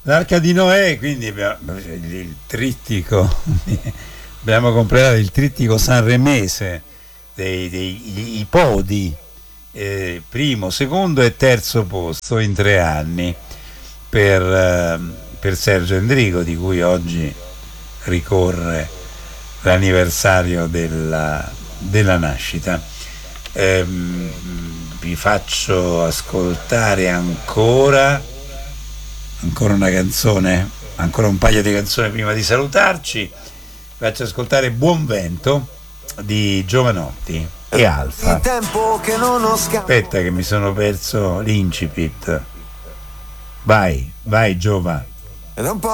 L'Arca di Noè, quindi il trittico, abbiamo completato il trittico sanremese i podi, primo, secondo e terzo posto in 3 anni per Sergio Endrico, di cui oggi ricorre l'anniversario della nascita. Vi faccio ascoltare ancora una canzone, ancora un paio di canzoni prima di salutarci. Vi faccio ascoltare Buon Vento di Giovanotti e Alfa. Aspetta che mi sono perso l'incipit. Vai Giova.